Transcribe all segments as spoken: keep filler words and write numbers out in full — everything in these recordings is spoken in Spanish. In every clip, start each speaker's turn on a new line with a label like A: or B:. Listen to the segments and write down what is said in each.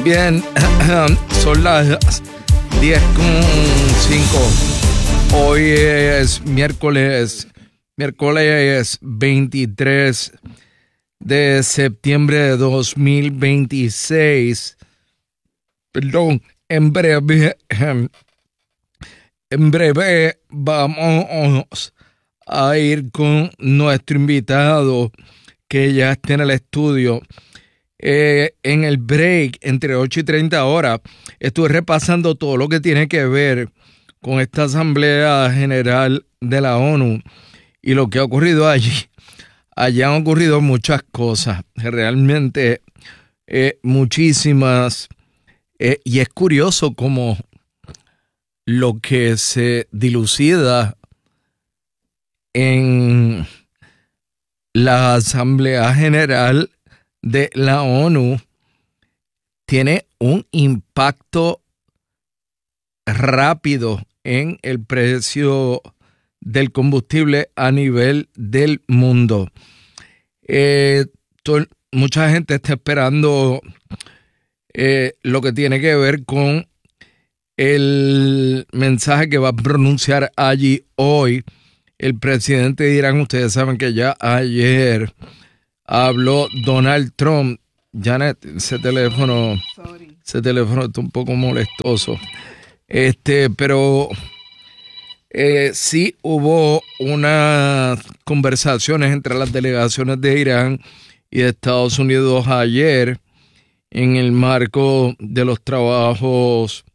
A: Bien, son las diez con cinco. Hoy es miércoles, miércoles veintitrés de septiembre de dos mil veintiséis. Perdón, en breve, en breve vamos a ir con nuestro invitado que ya está en el estudio. Eh, en el break, entre ocho y treinta horas, estuve repasando todo lo que tiene que ver con esta Asamblea General de la ONU y lo que ha ocurrido allí. Allí han ocurrido muchas cosas, realmente eh, muchísimas, eh, y es curioso cómo lo que se dilucida en la Asamblea General de la ONU tiene un impacto rápido en el precio del combustible a nivel del mundo. Eh, to- mucha gente está esperando eh, lo que tiene que ver con el mensaje que va a pronunciar allí hoy el presidente de Irán. Ustedes saben que ya ayer habló Donald Trump. Janet, ese teléfono, Sorry. ese teléfono está un poco molestoso. Este, pero eh, sí hubo unas conversaciones entre las delegaciones de Irán y de Estados Unidos ayer en el marco de los trabajos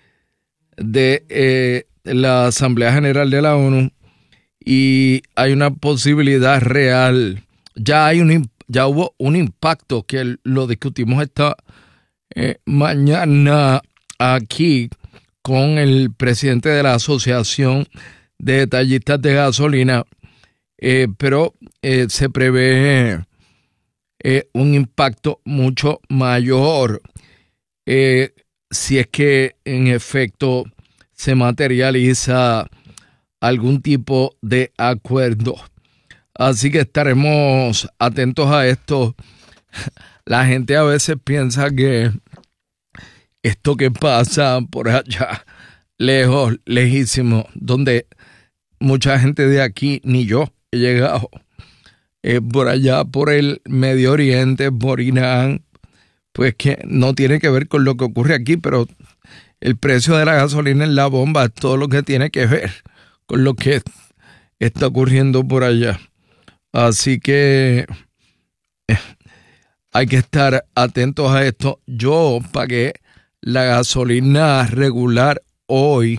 A: de eh, la Asamblea General de la ONU, y hay una posibilidad real. Ya hay un ya hubo un impacto que lo discutimos esta eh, mañana aquí con el presidente de la Asociación de Detallistas de Gasolina, eh, pero eh, se prevé eh, un impacto mucho mayor eh, si es que en efecto se materializa algún tipo de acuerdo. Así que estaremos atentos a esto. La gente a veces piensa que esto que pasa por allá, lejos, lejísimo, donde mucha gente de aquí, ni yo he llegado, eh, por allá, por el Medio Oriente, por Irán, pues que no tiene que ver con lo que ocurre aquí, pero el precio de la gasolina en la bomba es todo lo que tiene que ver con lo que está ocurriendo por allá. Así que eh, hay que estar atentos a esto. Yo pagué la gasolina regular hoy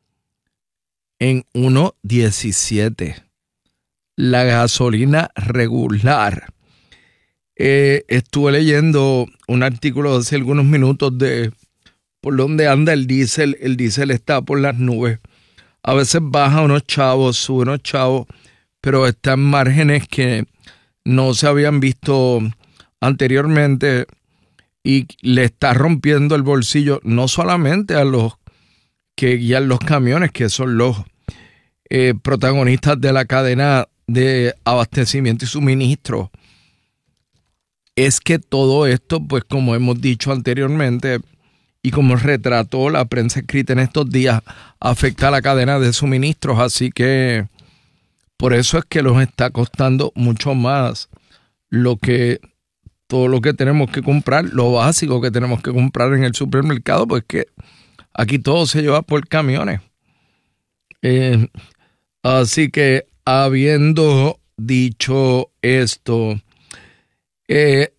A: en uno diecisiete. La gasolina regular. Eh, estuve leyendo un artículo hace algunos minutos de por dónde anda el diésel. El diésel está por las nubes. A veces baja unos chavos, sube unos chavos, pero está en márgenes que no se habían visto anteriormente y le está rompiendo el bolsillo no solamente a los que guían los camiones, que son los eh, protagonistas de la cadena de abastecimiento y suministro. Es que todo esto, pues como hemos dicho anteriormente y como retrató la prensa escrita en estos días, afecta a la cadena de suministros, así que por eso es que nos está costando mucho más lo que todo lo que tenemos que comprar, lo básico que tenemos que comprar en el supermercado, pues que aquí todo se lleva por camiones. Eh, así que habiendo dicho esto, eh,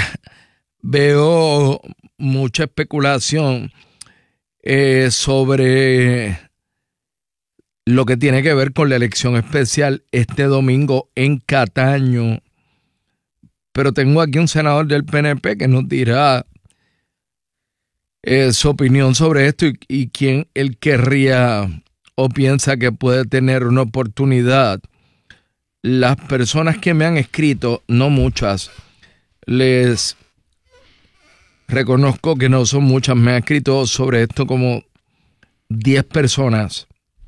A: veo mucha especulación eh, sobre lo que tiene que ver con la elección especial este domingo en Cataño. Pero tengo aquí un senador del P N P que nos dirá eh, su opinión sobre esto y, y quién él querría o piensa que puede tener una oportunidad. Las personas que me han escrito, no muchas, les reconozco que no son muchas, me han escrito sobre esto como diez personas.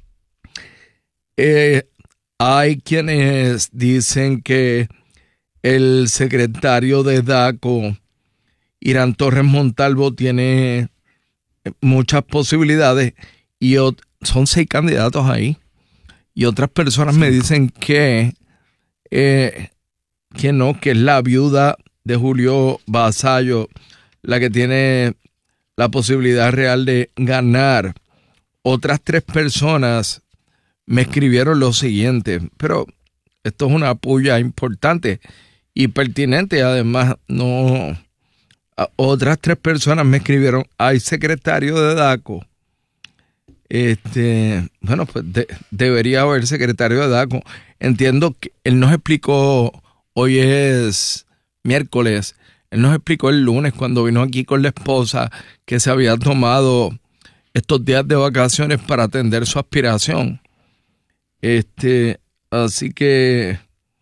A: Eh, hay quienes dicen que el secretario de DACO Irán Torres Montalvo tiene muchas posibilidades y ot- son seis candidatos ahí. Y otras personas me dicen que, eh, que no, que es la viuda de Julio Basallo la que tiene la posibilidad real de ganar. Otras tres personas me escribieron lo siguiente, pero esto es una puya importante y pertinente. Además, no, otras tres personas me escribieron, hay secretario de DACO. Este, bueno, pues de, debería haber secretario de DACO. Entiendo que él nos explicó, hoy es miércoles, él nos explicó el lunes cuando vino aquí con la esposa que se había tomado estos días de vacaciones para atender su aspiración. Este, así que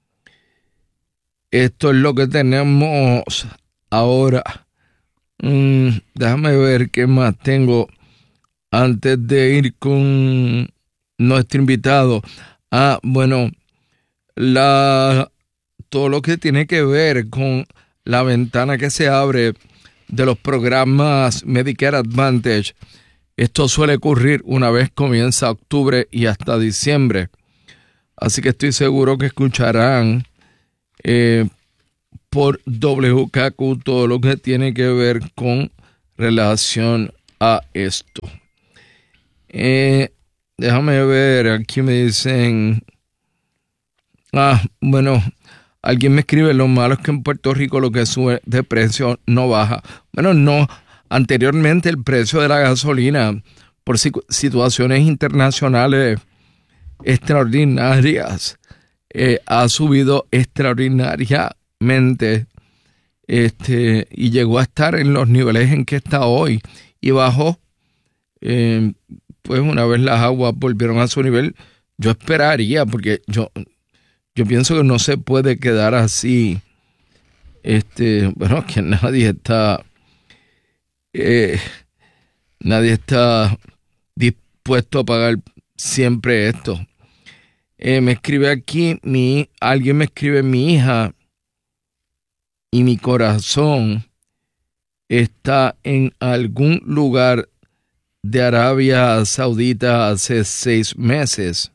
A: esto es lo que tenemos ahora. Mm, déjame ver qué más tengo antes de ir con nuestro invitado. Ah, bueno, la, todo lo que tiene que ver con la ventana que se abre de los programas Medicare Advantage. Esto suele ocurrir una vez comienza octubre y hasta diciembre. Así que estoy seguro que escucharán eh, por W K Q todo lo que tiene que ver con relación a esto. Eh, déjame ver, aquí me dicen... Ah, bueno... Alguien me escribe, lo malo es que en Puerto Rico lo que sube de precio no baja. Bueno, no. Anteriormente el precio de la gasolina, por situaciones internacionales extraordinarias, eh, ha subido extraordinariamente este, y llegó a estar en los niveles en que está hoy. Y bajó, eh, pues una vez las aguas volvieron a su nivel, yo esperaría, porque yo... Yo pienso que no se puede quedar así. Este, bueno, que nadie está, eh, nadie está dispuesto a pagar siempre esto. Eh, me escribe aquí, mi, alguien me escribe, mi hija y mi corazón está en algún lugar de Arabia Saudita hace seis meses.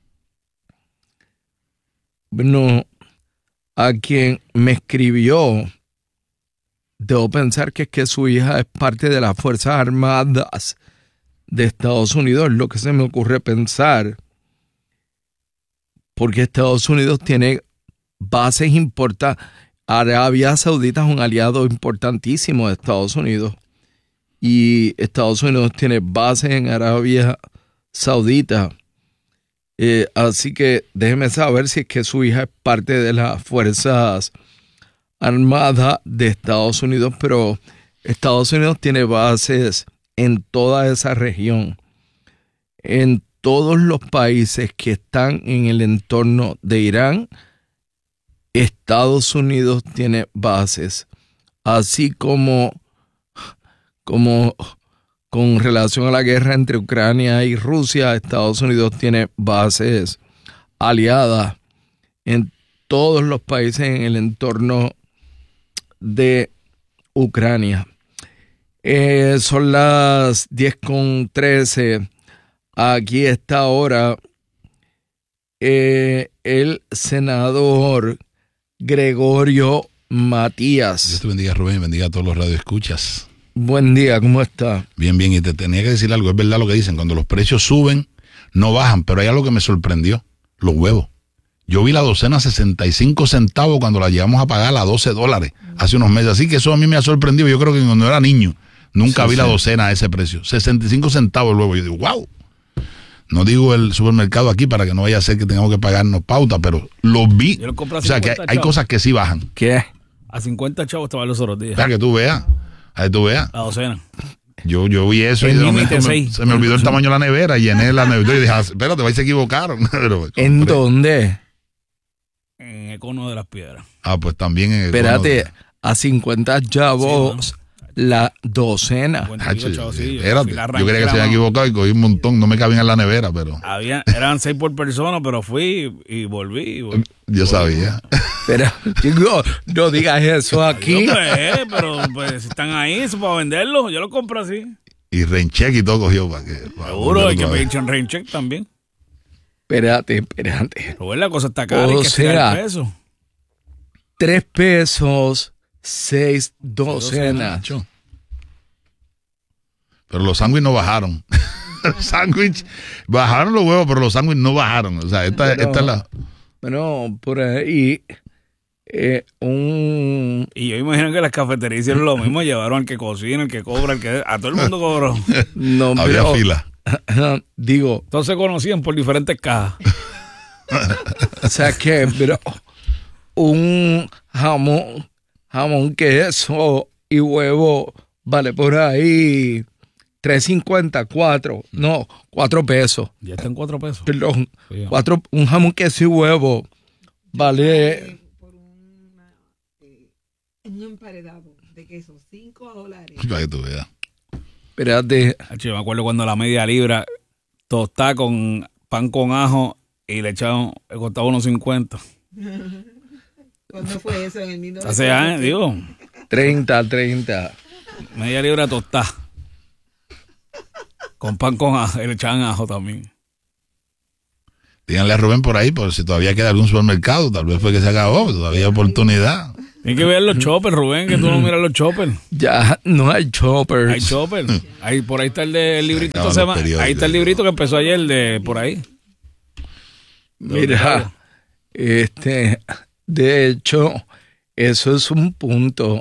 A: Bueno, a quien me escribió, debo pensar que es que su hija es parte de las Fuerzas Armadas de Estados Unidos, es lo que se me ocurre pensar, porque Estados Unidos tiene bases importantes. Arabia Saudita es un aliado importantísimo de Estados Unidos y Estados Unidos tiene bases en Arabia Saudita. Eh, así que déjeme saber si es que su hija es parte de las Fuerzas Armadas de Estados Unidos, pero Estados Unidos tiene bases en toda esa región, en todos los países que están en el entorno de Irán. Estados Unidos tiene bases, así como, como con relación a la guerra entre Ucrania y Rusia, Estados Unidos tiene bases aliadas en todos los países en el entorno de Ucrania. Eh, son las diez con trece. Aquí está ahora eh, el senador Gregorio Matías.
B: Dios te bendiga, Rubén, bendiga a todos los radioescuchas.
A: Buen día, ¿cómo está?
B: Bien, bien, y te tenía que decir algo, es verdad lo que dicen, cuando los precios suben, no bajan, pero hay algo que me sorprendió, los huevos. Yo vi la docena a sesenta y cinco centavos cuando la llegamos a pagar a doce dólares hace unos meses, así que eso a mí me ha sorprendido. Yo creo que cuando era niño nunca sí, vi sí. la docena a ese precio, sesenta y cinco centavos el huevo. Yo digo, wow. No digo el supermercado aquí para que no vaya a ser que tengamos que pagarnos pauta, pero los vi. Yo lo compro a o sea, que hay, hay cosas que sí bajan.
A: ¿Qué?
C: A cincuenta chavos estaban los otros días.
B: Para que tú veas. Ahí tú veas.
C: La docena.
B: Yo, yo vi eso
C: el
B: y de momento
C: me,
B: se me olvidó el tamaño de la nevera, llené la nevera y dije, ah, espérate, vais, se equivocaron. Pero,
A: ¿en dónde?
C: En el Cono de las Piedras.
B: Ah, pues también en el
A: Espérate, de... a cincuenta chavos.
C: Sí,
A: la docena.
C: cincuenta y pico
B: Hacho,
C: chavos, sí, yo
B: espérate,
C: fui la
B: yo
C: arranqué
B: creía que
C: la
B: se había
C: mano.
B: equivocado y cogí un montón, no me cabían en la nevera, pero
C: Había, eran seis por persona, pero fui y volví. Y volví.
B: yo sabía.
A: Pero, chico, no digas eso aquí.
C: Yo, pues, pero pues, si están ahí, eso para venderlos, yo los compro así.
B: Y Rencheck y todo cogió para que... para
C: Seguro, hay
B: volver
C: que
B: otra vez.
C: pedir un raincheck también.
A: Espérate, espérate.
C: Pero bueno, la cosa está cara,
A: O
C: hay que estirar
A: sea,
C: el peso.
A: Tres pesos, seis docenas.
B: Nacho. Pero los sándwiches no bajaron. Los sándwiches bajaron los huevos, pero los sándwiches no bajaron. O sea, esta,
A: Pero-
B: esta es la...
A: Bueno, por ahí, eh, un...
C: Y yo imagino que las cafeterías hicieron lo mismo, llevaron al que cocina, al que cobra, al que... A todo el mundo cobró.
A: No,
B: Había
A: pero,
B: fila.
A: digo,
C: Entonces se conocían por diferentes cajas.
A: o sea que, pero un jamón, jamón, queso y huevo vale por ahí tres cincuenta, cuatro, no, cuatro pesos.
C: Ya está en cuatro pesos.
A: Perdón,
C: Sí.
A: cuatro, un jamón, queso y huevo vale,
D: Por una, eh, un emparedado de queso, cinco dólares.
B: Para que tú veas.
A: espérate,
C: Yo me acuerdo cuando la media libra tostada con pan con ajo y le echaban, le costaba unos cincuenta.
D: ¿Cuándo fue eso? En el mil novecientos
C: Hace años, digo,
A: treinta, treinta.
C: media libra tostada. Con pan con ajo, y le echaban ajo también.
B: Díganle a Rubén por ahí, por si todavía queda algún supermercado. Tal vez fue que se acabó, pero todavía hay oportunidad.
C: Tienes que ver los choppers, Rubén, que tú no miras los choppers.
A: Ya no hay choppers.
C: Hay choppers. Ahí, por ahí está el de el librito.
B: acaban
C: se
B: los
C: llama-
B: periódicos.
C: ahí está el librito que empezó ayer de por ahí.
A: Mira, este, de hecho, eso es un punto.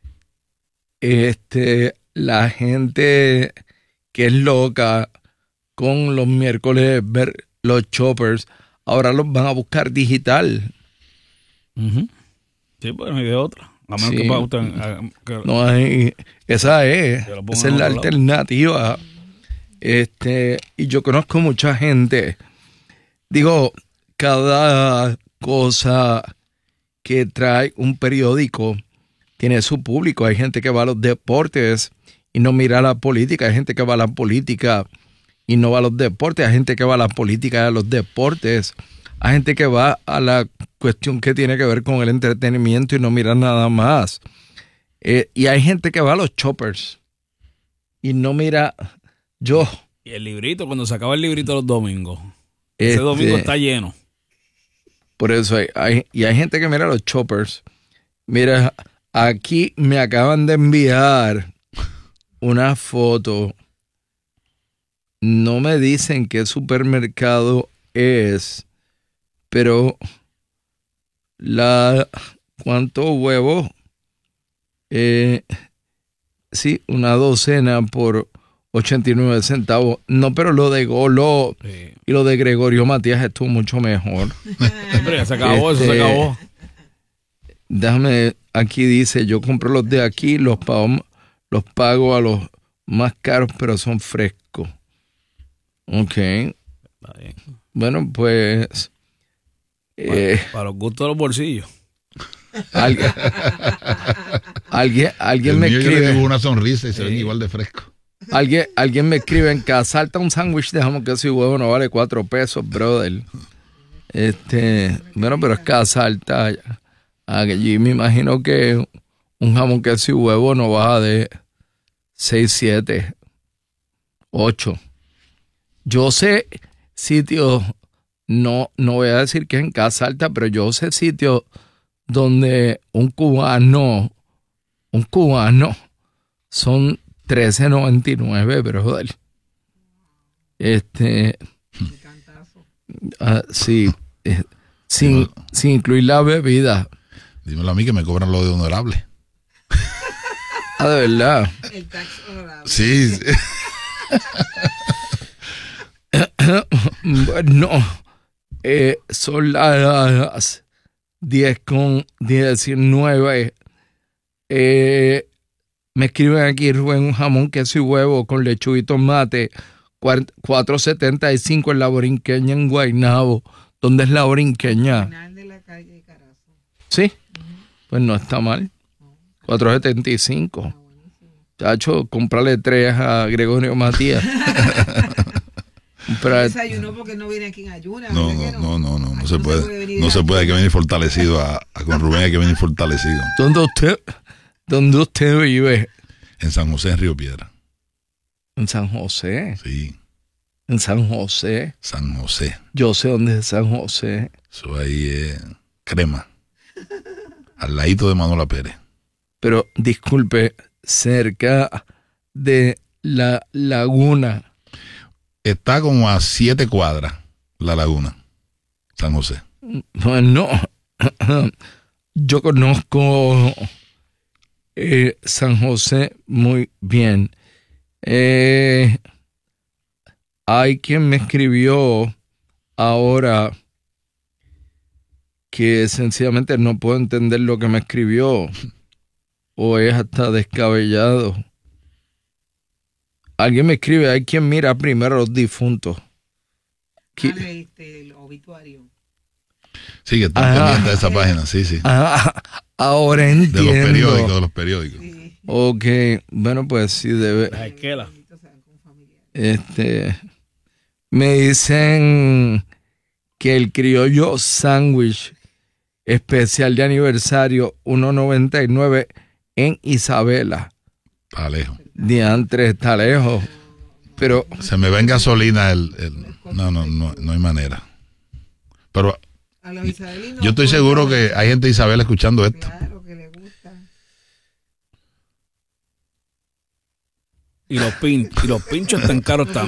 A: Este, la gente que es loca con los miércoles ver los choppers, ahora los van a buscar digital.
C: Ujú. Sí, pues no hay de otra. A menos
A: Sí.
C: que pauten, ah, que-
A: No hay, esa es,
C: Que lo pongan
A: esa es
C: en
A: la
C: otro lado.
A: alternativa. Este, y yo conozco mucha gente. Digo, cada cosa que trae un periódico tiene su público. Hay gente que va a los deportes y no mira la política. Hay gente que va a la política y no va a los deportes. Hay gente que va a la política y a los deportes. Hay gente que va a la cuestión que tiene que ver con el entretenimiento y no mira nada más. Eh, y hay gente que va a los choppers y no mira. Yo.
C: y el librito, cuando se acaba el librito los domingos. Ese
A: este,
C: domingo está lleno.
A: Por eso hay, hay- y hay gente que mira los choppers. Mira, aquí me acaban de enviar una foto. No me dicen qué supermercado es, pero la ¿cuántos huevos? Eh, sí, una docena por ochenta y nueve centavos. No, pero lo de Golo
C: Sí.
A: y lo de Gregorio Matías estuvo mucho mejor.
C: Hombre, ya se acabó, eso se
A: Este,
C: acabó.
A: Déjame, aquí dice, yo compro los de aquí, los pago, los pago a los más caros, pero son frescos. Ok,
C: Está bien.
A: bueno, pues eh,
C: Para, para los gustos de los bolsillos.
A: alguien, alguien, alguien
B: El
A: me
B: mío yo le dibujo
A: escribe,
B: una sonrisa y se ven igual de fresco.
A: alguien, alguien me escribe en casa, salta un sándwich de jamón queso y huevo, no vale cuatro pesos, brother. Este, bueno, pero es casa alta. Allí me imagino que un jamón queso y huevo no baja de seis, siete, ocho. Yo sé sitios, no, no voy a decir que es en casa alta, pero yo sé sitios donde un cubano, un cubano son trece noventa y nueve, pero joder. Este, ah, sí, eh, sin, sin incluir la bebida.
B: Dímelo a mí que me cobran lo de honorable.
A: Ah, de verdad.
D: El tax honorable.
B: Sí, sí.
A: No, eh, son las diez con diecinueve. Eh, me escriben aquí, Rubén, un jamón, queso y huevo con lechuga y tomate, cuatro setenta y cinco en la Borinqueña en Guaynabo. ¿Dónde es la Borinqueña?
D: Final de la calle de Carazo.
A: Sí, pues no está mal. cuatro setenta y cinco. Chacho, comprarle tres a Gregorio Matías.
D: No desayunó porque no viene aquí en ayunas.
B: No, no, no, no, no, no se puede. No se puede, hay que venir fortalecido. A, a con Rubén hay que venir fortalecido.
A: ¿Dónde usted, dónde usted vive?
B: En San José, en Río Piedra.
A: En San José.
B: Sí.
A: En San José.
B: San José.
A: Yo sé dónde es San José.
B: Eso ahí es Crema. Al ladito de Manuela Pérez.
A: Pero disculpe, cerca de la laguna.
B: Está como a siete cuadras la laguna, San José.
A: Bueno, yo conozco eh, San José muy bien. Eh, hay quien me escribió ahora que sencillamente no puedo entender lo que me escribió o es hasta descabellado. Alguien me escribe, hay quien mira primero a los difuntos.
D: Dale, este, el obituario.
B: Sí, que están pendientes de esa página, sí, sí.
A: Ah, ahora entiendo.
B: De los periódicos, de los periódicos.
D: Sí.
A: Ok, bueno, pues sí debe.
C: La esquela.
A: Este, me dicen que el criollo sándwich especial de aniversario uno noventa y nueve en Isabela.
B: Está lejos.
A: Diantre, está lejos. Pero
B: se me va en gasolina el, el no, no, no, no hay manera. Pero
D: a los isabelinos,
B: yo estoy seguro que hay gente de Isabela escuchando esto.
D: Claro que le gusta.
C: Y los, pin, y los pinchos están caros también.